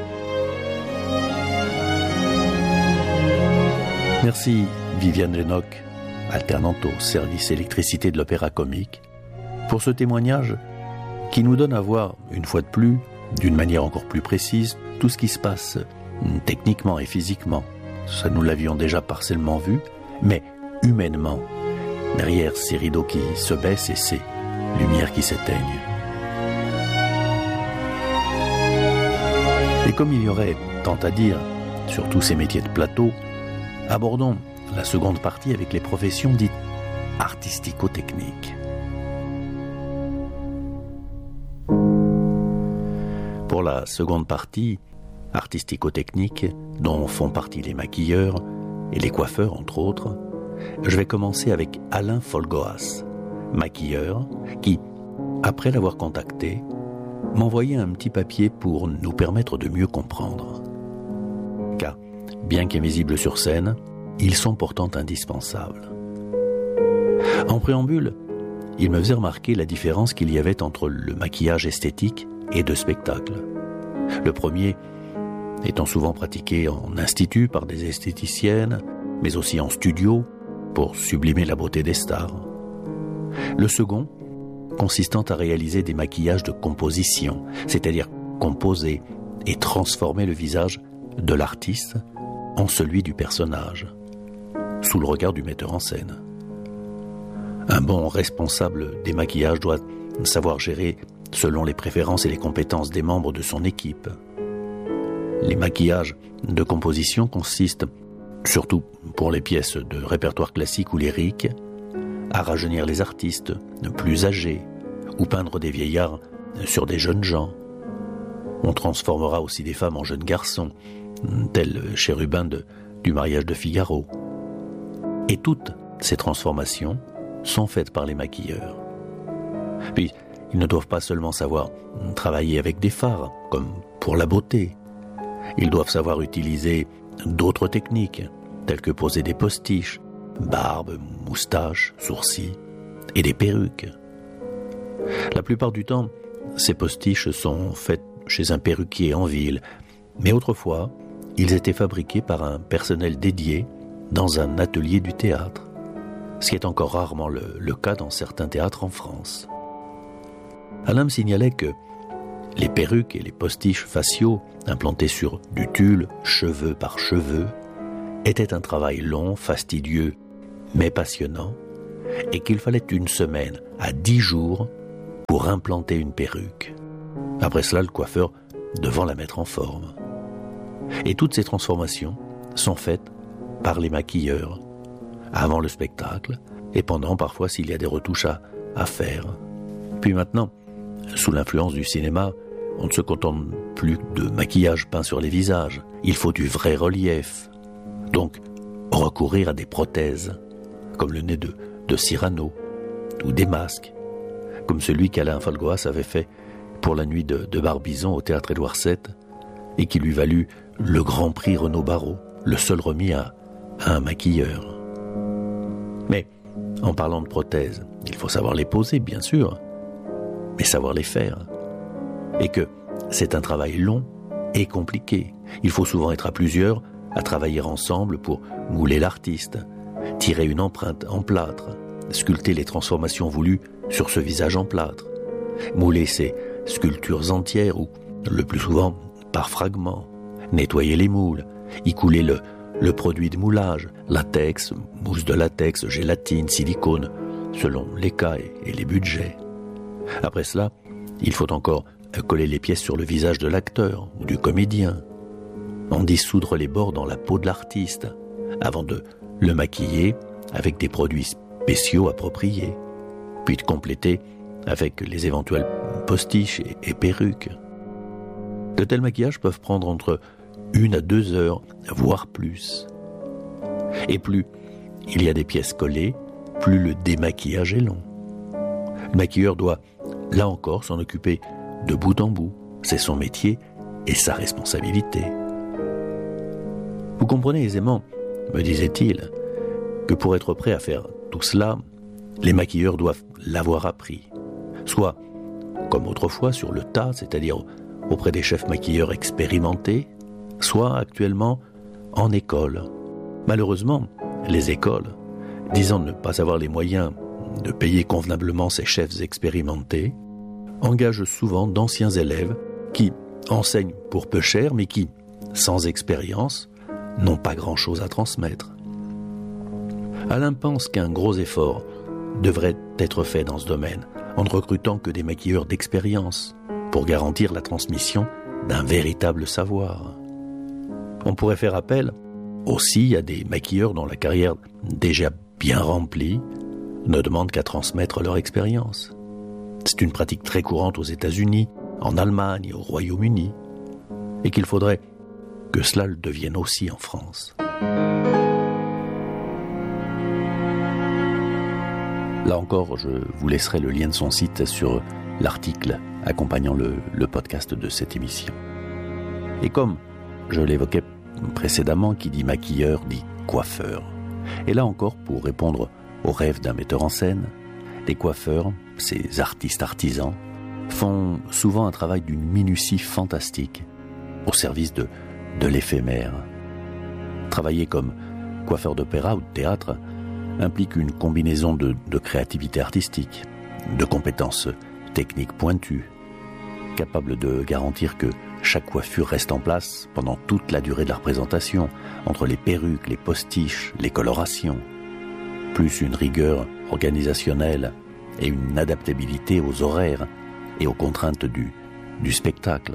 Merci Viviane Lennox, alternante au service électricité de l'Opéra Comique, pour ce témoignage qui nous donne à voir, une fois de plus, d'une manière encore plus précise, tout ce qui se passe techniquement et physiquement. Ça, nous l'avions déjà partiellement vu, mais humainement, derrière ces rideaux qui se baissent et ces lumières qui s'éteignent. Et comme il y aurait tant à dire sur tous ces métiers de plateau, abordons la seconde partie avec les professions dites artistico-techniques. Pour la seconde partie, artistico-technique, dont font partie les maquilleurs et les coiffeurs entre autres, je vais commencer avec Alain Folgoas, maquilleur, qui, après l'avoir contacté, m'envoyait un petit papier pour nous permettre de mieux comprendre. Car, bien qu'invisibles sur scène, ils sont pourtant indispensables. En préambule, il me faisait remarquer la différence qu'il y avait entre le maquillage esthétique et de spectacle. Le premier étant souvent pratiqué en institut par des esthéticiennes, mais aussi en studio pour sublimer la beauté des stars. Le second consistant à réaliser des maquillages de composition, c'est-à-dire composer et transformer le visage de l'artiste en celui du personnage, sous le regard du metteur en scène. Un bon responsable des maquillages doit savoir gérer selon les préférences et les compétences des membres de son équipe. Les maquillages de composition consistent, surtout pour les pièces de répertoire classique ou lyrique, à rajeunir les artistes plus âgés ou peindre des vieillards sur des jeunes gens. On transformera aussi des femmes en jeunes garçons, tel le chérubin de, du mariage de Figaro. Et toutes ces transformations sont faites par les maquilleurs. Puis, ils ne doivent pas seulement savoir travailler avec des fards, comme pour la beauté. Ils doivent savoir utiliser d'autres techniques, telles que poser des postiches, barbe, moustaches, sourcils et des perruques. La plupart du temps, ces postiches sont faites chez un perruquier en ville, mais autrefois, ils étaient fabriqués par un personnel dédié dans un atelier du théâtre, ce qui est encore rarement le, le cas dans certains théâtres en France. Alain me signalait que les perruques et les postiches faciaux implantés sur du tulle, cheveux par cheveux, étaient un travail long, fastidieux, mais passionnant, et qu'il fallait une semaine à dix jours pour implanter une perruque. Après cela, le coiffeur devant la mettre en forme. Et toutes ces transformations sont faites par les maquilleurs, avant le spectacle, et pendant parfois s'il y a des retouches à, à faire. Puis maintenant, sous l'influence du cinéma, on ne se contente plus de maquillage peint sur les visages. Il faut du vrai relief. Donc, recourir à des prothèses, comme le nez de, de Cyrano, ou des masques, comme celui qu'Alain Falgoas avait fait pour la nuit de, de Barbizon au théâtre Édouard sept, et qui lui valut le grand prix Renaud Barrault, le seul remis à, à un maquilleur. Mais, en parlant de prothèses, il faut savoir les poser, bien sûr, mais savoir les faire. Et que c'est un travail long et compliqué. Il faut souvent être à plusieurs, à travailler ensemble pour mouler l'artiste, tirer une empreinte en plâtre, sculpter les transformations voulues sur ce visage en plâtre, mouler ces sculptures entières ou, le plus souvent, par fragments, nettoyer les moules, y couler le, le produit de moulage, latex, mousse de latex, gélatine, silicone, selon les cas et, et les budgets. Après cela, il faut encore coller les pièces sur le visage de l'acteur ou du comédien, en dissoudre les bords dans la peau de l'artiste, avant de le maquiller avec des produits spéciaux appropriés, puis de compléter avec les éventuels postiches et, et perruques. De tels maquillages peuvent prendre entre une à deux heures, voire plus. Et plus il y a des pièces collées, plus le démaquillage est long. Le maquilleur doit, là encore, s'en occuper de bout en bout. C'est son métier et sa responsabilité. Vous comprenez aisément, me disait-il, que pour être prêt à faire tout cela, les maquilleurs doivent l'avoir appris. Soit, comme autrefois, sur le tas, c'est-à-dire auprès des chefs maquilleurs expérimentés, soit actuellement en école. Malheureusement, les écoles, disant ne pas avoir les moyens de payer convenablement ces chefs expérimentés, engagent souvent d'anciens élèves qui enseignent pour peu cher, mais qui, sans expérience, n'ont pas grand-chose à transmettre. Alain pense qu'un gros effort devrait être fait dans ce domaine, en ne recrutant que des maquilleurs d'expérience, pour garantir la transmission d'un véritable savoir. On pourrait faire appel aussi à des maquilleurs dont la carrière déjà bien remplie ne demande qu'à transmettre leur expérience. C'est une pratique très courante aux États-Unis, en Allemagne et au Royaume-Uni, et qu'il faudrait que cela le devienne aussi en France. Là encore, je vous laisserai le lien de son site sur l'article accompagnant le, le podcast de cette émission. Et comme je l'évoquais précédemment, qui dit maquilleur dit coiffeur. Et là encore, pour répondre aux rêves d'un metteur en scène, les coiffeurs, ces artistes artisans, font souvent un travail d'une minutie fantastique au service de, de l'éphémère. Travailler comme coiffeur d'opéra ou de théâtre implique une combinaison de, de créativité artistique, de compétences techniques pointues, capable de garantir que chaque coiffure reste en place pendant toute la durée de la représentation, entre les perruques, les postiches, les colorations, plus une rigueur organisationnelle et une adaptabilité aux horaires et aux contraintes du, du spectacle.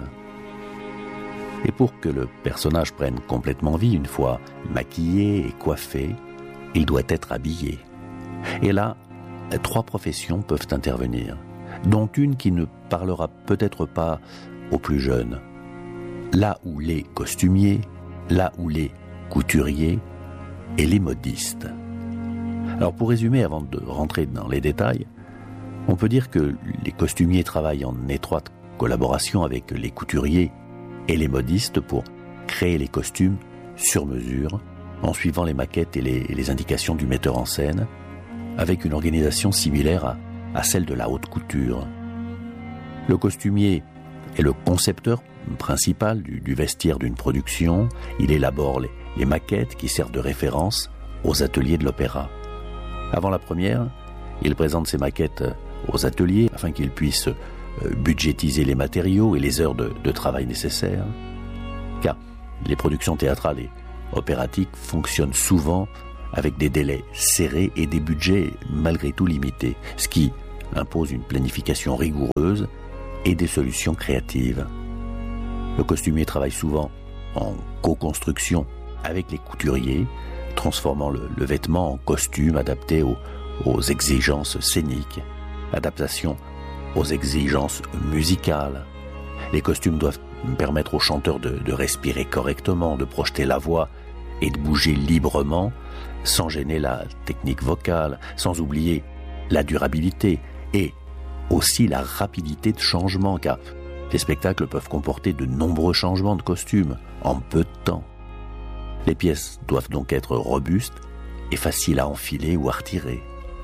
Et pour que le personnage prenne complètement vie, une fois maquillé et coiffé, il doit être habillé. Et là, trois professions peuvent intervenir, dont une qui ne parlera peut-être pas aux plus jeunes. Là où les costumiers, là où les couturiers et les modistes. Alors pour résumer, avant de rentrer dans les détails, on peut dire que les costumiers travaillent en étroite collaboration avec les couturiers et les modistes pour créer les costumes sur mesure, en suivant les maquettes et les, les indications du metteur en scène, avec une organisation similaire à, à celle de la haute couture. Le costumier est le concepteur principal du, du vestiaire d'une production. Il élabore les, les maquettes qui servent de référence aux ateliers de l'opéra. Avant la première, il présente ses maquettes aux ateliers afin qu'ils puissent budgétiser les matériaux et les heures de, de travail nécessaires. Car les productions théâtrales et opératiques fonctionnent souvent avec des délais serrés et des budgets malgré tout limités, ce qui impose une planification rigoureuse et des solutions créatives. Le costumier travaille souvent en co-construction avec les couturiers, transformant le, le vêtement en costume adapté aux, aux exigences scéniques, adaptation aux exigences musicales. Les costumes doivent permettre aux chanteurs de, de respirer correctement, de projeter la voix et de bouger librement sans gêner la technique vocale, sans oublier la durabilité et aussi la rapidité de changement, car les spectacles peuvent comporter de nombreux changements de costumes en peu de temps. Les pièces doivent donc être robustes et faciles à enfiler ou à retirer.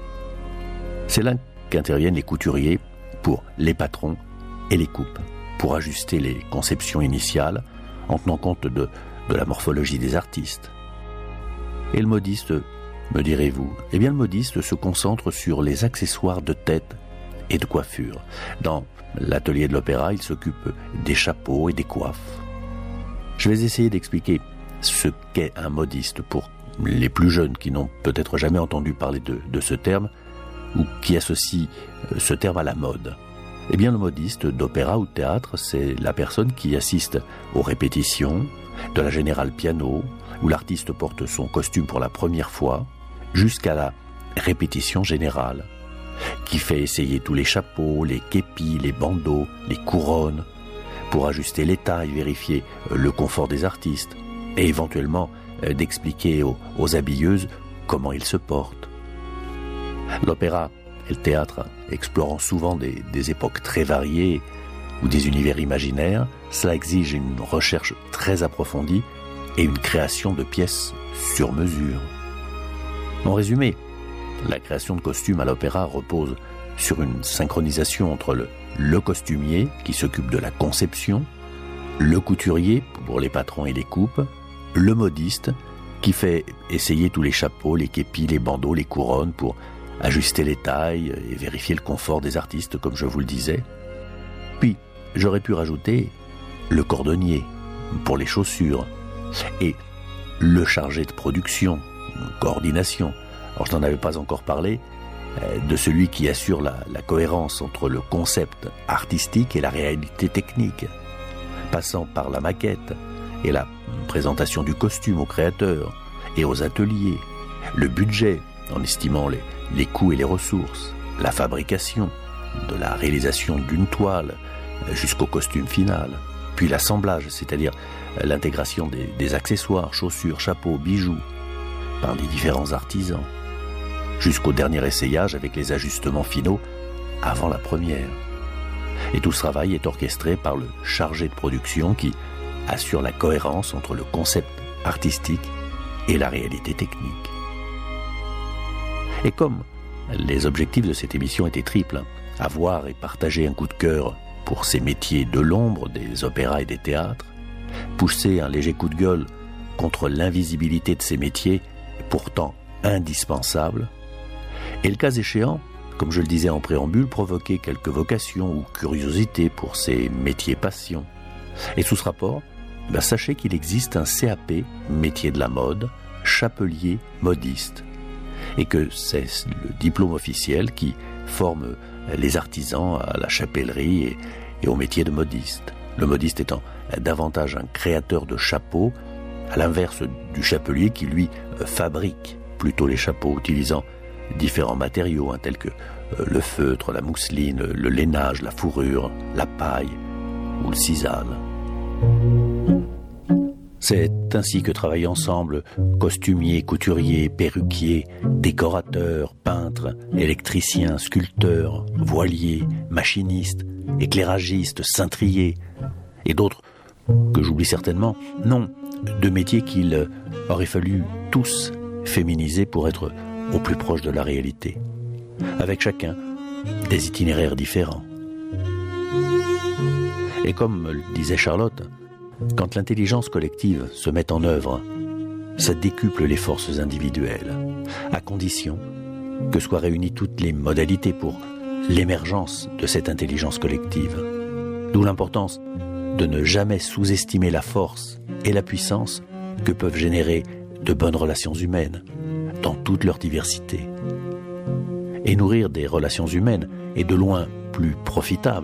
C'est là qu'interviennent les couturiers pour les patrons et les coupes, pour ajuster les conceptions initiales en tenant compte de, de la morphologie des artistes. Et le modiste, me direz-vous, eh bien le modiste se concentre sur les accessoires de tête et de coiffure. Dans l'atelier de l'opéra, il s'occupe des chapeaux et des coiffes. Je vais essayer d'expliquer ce qu'est un modiste pour les plus jeunes qui n'ont peut-être jamais entendu parler de, de ce terme ou qui associent ce terme à la mode. Eh bien, le modiste d'opéra ou de théâtre, c'est la personne qui assiste aux répétitions, de la générale piano, où l'artiste porte son costume pour la première fois, jusqu'à la répétition générale, qui fait essayer tous les chapeaux, les képis, les bandeaux, les couronnes, pour ajuster les tailles, vérifier le confort des artistes, et éventuellement d'expliquer aux, aux habilleuses comment ils se portent. L'opéra et le théâtre, explorant souvent des, des époques très variées ou des univers imaginaires, cela exige une recherche très approfondie et une création de pièces sur mesure. En résumé, la création de costumes à l'opéra repose sur une synchronisation entre le, le costumier qui s'occupe de la conception, le couturier pour les patrons et les coupes, le modiste qui fait essayer tous les chapeaux, les képis, les bandeaux, les couronnes pour ajuster les tailles et vérifier le confort des artistes, comme je vous le disais. Puis, j'aurais pu rajouter le cordonnier pour les chaussures et le chargé de production, coordination. Alors, je n'en avais pas encore parlé, de celui qui assure la, la cohérence entre le concept artistique et la réalité technique, passant par la maquette et la présentation du costume aux créateurs et aux ateliers, le budget en estimant les, les coûts et les ressources, la fabrication, de la réalisation d'une toile jusqu'au costume final, puis l'assemblage, c'est-à-dire l'intégration des, des accessoires, chaussures, chapeaux, bijoux, par les différents artisans, jusqu'au dernier essayage avec les ajustements finaux avant la première. Et tout ce travail est orchestré par le chargé de production qui assure la cohérence entre le concept artistique et la réalité technique. Et comme les objectifs de cette émission étaient triples, avoir et partager un coup de cœur pour ces métiers de l'ombre des opéras et des théâtres, pousser un léger coup de gueule contre l'invisibilité de ces métiers, pourtant indispensables, et le cas échéant, comme je le disais en préambule, provoquer quelques vocations ou curiosités pour ces métiers passions. Et sous ce rapport, ben sachez qu'il existe un C A P, métier de la mode, chapelier modiste, et que c'est le diplôme officiel qui forme les artisans à la chapellerie et, et au métier de modiste. Le modiste étant davantage un créateur de chapeaux, à l'inverse du chapelier qui, lui, fabrique plutôt les chapeaux, utilisant différents matériaux hein, tels que euh, le feutre, la mousseline, le, le lainage, la fourrure, la paille ou le sisal. C'est ainsi que travaillent ensemble costumiers, couturiers, perruquiers, décorateurs, peintres, électriciens, sculpteurs, voiliers, machinistes, éclairagistes, cintriers et d'autres que j'oublie certainement. Non, de métiers qu'il aurait fallu tous féminiser pour être au plus proche de la réalité, avec chacun des itinéraires différents. Et comme le disait Charlotte, quand l'intelligence collective se met en œuvre, ça décuple les forces individuelles, à condition que soient réunies toutes les modalités pour l'émergence de cette intelligence collective. D'où l'importance de ne jamais sous-estimer la force et la puissance que peuvent générer de bonnes relations humaines, dans toute leur diversité. Et nourrir des relations humaines est de loin plus profitable